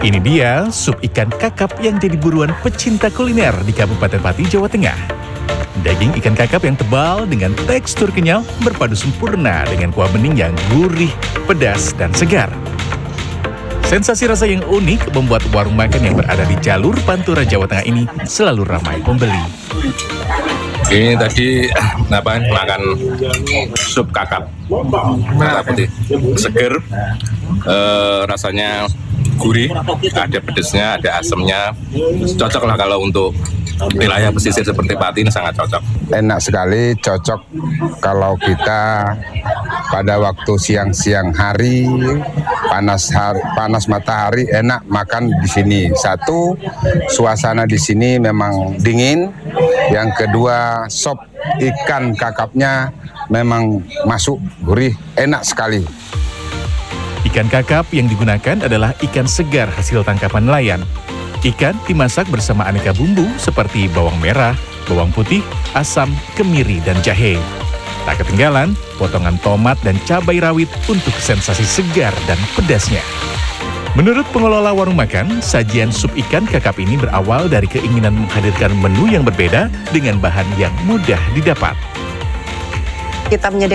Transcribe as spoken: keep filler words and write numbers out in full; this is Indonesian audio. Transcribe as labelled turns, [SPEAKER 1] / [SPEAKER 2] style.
[SPEAKER 1] Ini dia sup ikan kakap yang jadi buruan pecinta kuliner di Kabupaten Pati, Jawa Tengah. Daging ikan kakap yang tebal dengan tekstur kenyal berpadu sempurna dengan kuah bening yang gurih, pedas, dan segar. Sensasi rasa yang unik membuat warung makan yang berada di jalur Pantura, Jawa Tengah ini selalu ramai pembeli.
[SPEAKER 2] Ini tadi apa makan sup kakap merah putih, seger, eh, rasanya gurih, ada pedesnya, ada asamnya, cocok lah kalau untuk wilayah pesisir seperti Pati ini sangat cocok.
[SPEAKER 3] Enak sekali, cocok kalau kita pada waktu siang-siang hari, panas hari, panas matahari, enak makan di sini. Satu, suasana di sini memang dingin. Yang kedua, sop ikan kakapnya memang masuk gurih, enak sekali.
[SPEAKER 1] Ikan kakap yang digunakan adalah ikan segar hasil tangkapan nelayan. Ikan dimasak bersama aneka bumbu seperti bawang merah, bawang putih, asam, kemiri, dan jahe. Tak ketinggalan, potongan tomat dan cabai rawit untuk sensasi segar dan pedasnya. Menurut pengelola warung makan, sajian sup ikan kakap ini berawal dari keinginan menghadirkan menu yang berbeda dengan bahan yang mudah didapat.
[SPEAKER 4] Kita menyediakan